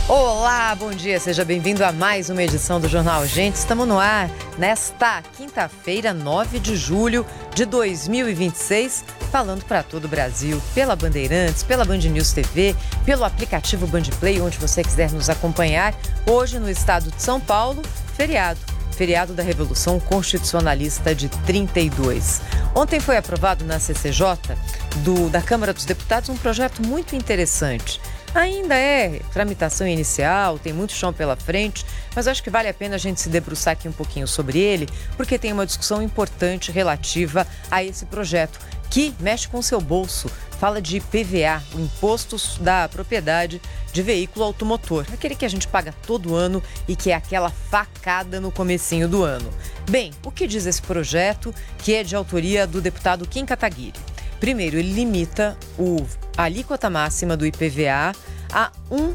Olá, bom dia, seja bem-vindo a mais uma edição do Jornal Gente. Estamos no ar nesta quinta-feira, 9 de julho de 2026, falando para todo o Brasil, pela Bandeirantes, pela Band News TV, pelo aplicativo Band Play, onde você quiser nos acompanhar. Hoje no estado de São Paulo, feriado da Revolução Constitucionalista de 32. Ontem foi aprovado na CCJ da Câmara dos Deputados um projeto muito interessante. Ainda é tramitação inicial, tem muito chão pela frente, mas acho que vale a pena a gente se debruçar aqui um pouquinho sobre ele, porque tem uma discussão importante relativa a esse projeto, que mexe com o seu bolso. Fala de IPVA, o Imposto da Propriedade de Veículo Automotor, aquele que a gente paga todo ano e que é aquela facada no comecinho do ano. Bem, o que diz esse projeto, que é de autoria do deputado Kim Kataguiri? Primeiro, ele limita a alíquota máxima do IPVA a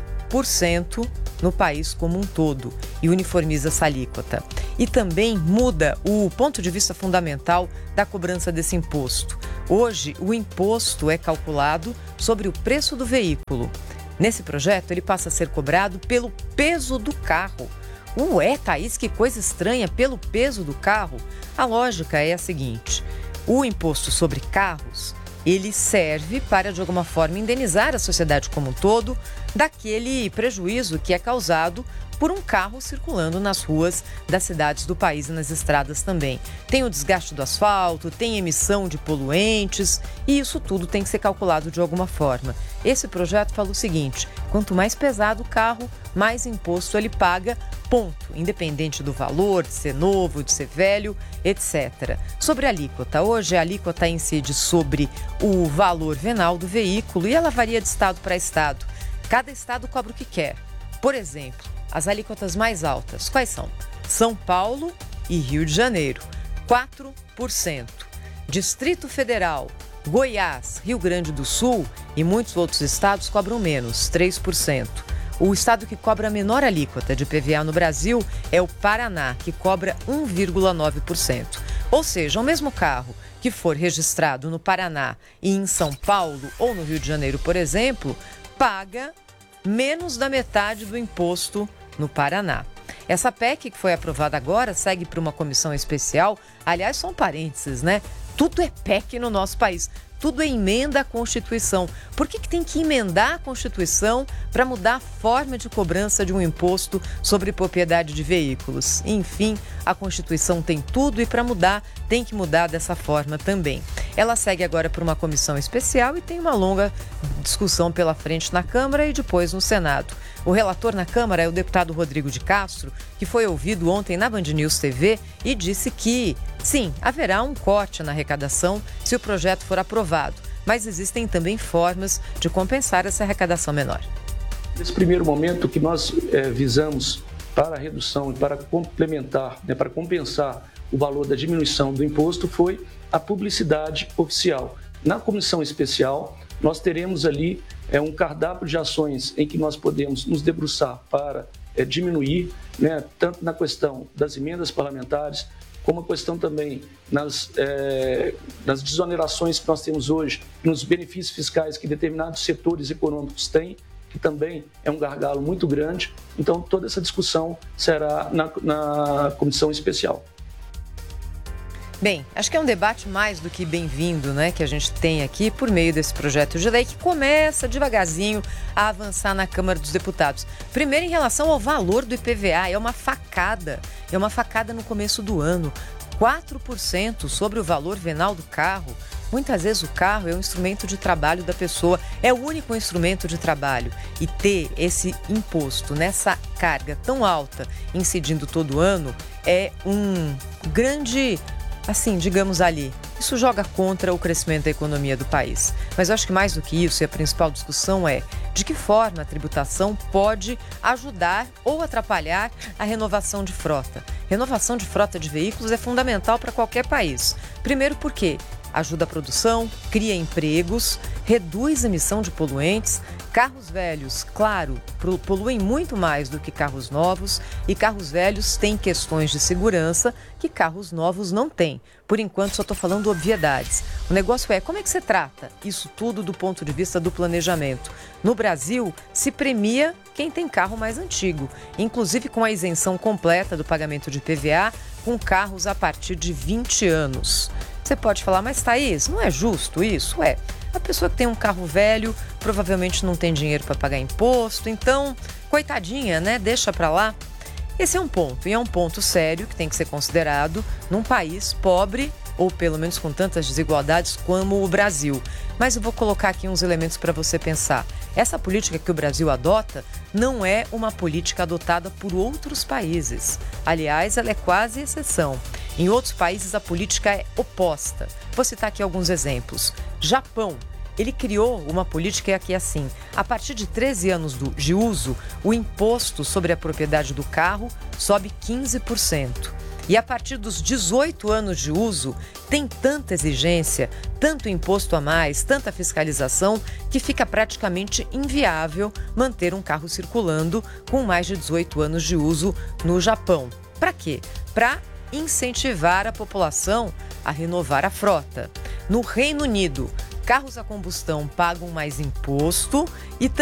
1% no país como um todo e uniformiza essa alíquota. E também muda o ponto de vista fundamental da cobrança desse imposto. Hoje, o imposto é calculado sobre o preço do veículo. Nesse projeto, ele passa a ser cobrado pelo peso do carro. Ué, Thaís, que coisa estranha, pelo peso do carro? A lógica é a seguinte: o imposto sobre carros, ele serve para, de alguma forma, indenizar a sociedade como um todo daquele prejuízo que é causado por um carro circulando nas ruas das cidades do país e nas estradas também. Tem o desgaste do asfalto, tem emissão de poluentes e isso tudo tem que ser calculado de alguma forma. Esse projeto fala o seguinte: quanto mais pesado o carro, mais imposto ele paga, ponto, independente do valor, de ser novo, de ser velho, etc. Sobre a alíquota, hoje a alíquota incide sobre o valor venal do veículo e ela varia de estado para estado. Cada estado cobra o que quer. Por exemplo, as alíquotas mais altas, quais são? São Paulo e Rio de Janeiro, 4%. Distrito Federal, Goiás, Rio Grande do Sul e muitos outros estados cobram menos, 3%. O estado que cobra a menor alíquota de PVA no Brasil é o Paraná, que cobra 1,9%. Ou seja, o mesmo carro que for registrado no Paraná e em São Paulo ou no Rio de Janeiro, por exemplo, paga menos da metade do imposto no Paraná. Essa PEC que foi aprovada agora segue para uma comissão especial. Aliás, só um parênteses, né? Tudo é PEC no nosso país. Tudo é emenda à Constituição. Por que tem que emendar a Constituição para mudar a forma de cobrança de um imposto sobre propriedade de veículos? Enfim, a Constituição tem tudo e para mudar, tem que mudar dessa forma também. Ela segue agora por uma comissão especial e tem uma longa discussão pela frente na Câmara e depois no Senado. O relator na Câmara é o deputado Rodrigo de Castro, que foi ouvido ontem na Band News TV e disse que, sim, haverá um corte na arrecadação se o projeto for aprovado, mas existem também formas de compensar essa arrecadação menor. Nesse primeiro momento, o que nós visamos para a redução e para complementar, para compensar o valor da diminuição do imposto foi a publicidade oficial. Na comissão especial, nós teremos ali um cardápio de ações em que nós podemos nos debruçar para diminuir, tanto na questão das emendas parlamentares, como a questão também nas desonerações que nós temos hoje, nos benefícios fiscais que determinados setores econômicos têm, que também é um gargalo muito grande. Então, toda essa discussão será na comissão especial. Bem, acho que é um debate mais do que bem-vindo, né, que a gente tem aqui por meio desse projeto de lei que começa devagarzinho a avançar na Câmara dos Deputados. Primeiro, em relação ao valor do IPVA, é uma facada no começo do ano, 4% sobre o valor venal do carro. Muitas vezes o carro é um instrumento de trabalho da pessoa, é o único instrumento de trabalho. E ter esse imposto nessa carga tão alta, incidindo todo ano, é um grande, assim, digamos ali, isso joga contra o crescimento da economia do país. Mas eu acho que mais do que isso, e a principal discussão é de que forma a tributação pode ajudar ou atrapalhar a renovação de frota. Renovação de frota de veículos é fundamental para qualquer país. Primeiro porque ajuda a produção, cria empregos, reduz a emissão de poluentes. Carros velhos, claro, poluem muito mais do que carros novos e carros velhos têm questões de segurança que carros novos não têm. Por enquanto, só estou falando obviedades. O negócio é como é que você trata isso tudo do ponto de vista do planejamento. No Brasil, se premia quem tem carro mais antigo, inclusive com a isenção completa do pagamento de IPVA com carros a partir de 20 anos. Você pode falar, mas Thaís, não é justo isso? A pessoa que tem um carro velho provavelmente não tem dinheiro para pagar imposto, então, coitadinha, né? Deixa para lá. Esse é um ponto, e é um ponto sério que tem que ser considerado num país pobre, ou pelo menos com tantas desigualdades como o Brasil. Mas eu vou colocar aqui uns elementos para você pensar. Essa política que o Brasil adota não é uma política adotada por outros países. Aliás, ela é quase exceção. Em outros países, a política é oposta. Vou citar aqui alguns exemplos. Japão. Ele criou uma política que é assim: a partir de 13 anos de uso, o imposto sobre a propriedade do carro sobe 15%. E a partir dos 18 anos de uso, tem tanta exigência, tanto imposto a mais, tanta fiscalização, que fica praticamente inviável manter um carro circulando com mais de 18 anos de uso no Japão. Para quê? Para incentivar a população a renovar a frota. No Reino Unido, carros a combustão pagam mais imposto e